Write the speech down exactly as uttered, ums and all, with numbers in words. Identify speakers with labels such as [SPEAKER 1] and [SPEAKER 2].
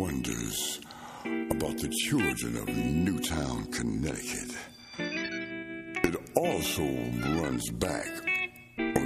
[SPEAKER 1] wonders about the children of Newtown, Connecticut. It also runs back